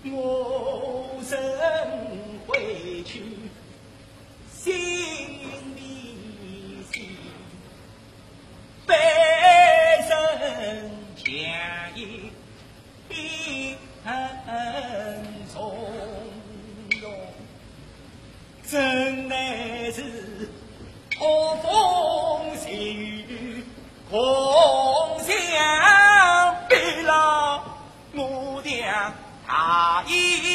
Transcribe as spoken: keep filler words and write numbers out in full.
我身回去，心里喜，悲声相依，很从容，真乃是恶风细雨共相悲了，我俩他一